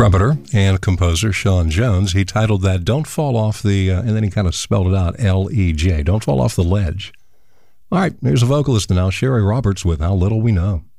trumpeter and composer Sean Jones. He titled that Don't Fall Off the, and then he kind of spelled it out, L-E-J, Don't Fall Off the Ledge. All right, here's a vocalist now, Sherry Roberts with How Little We Know.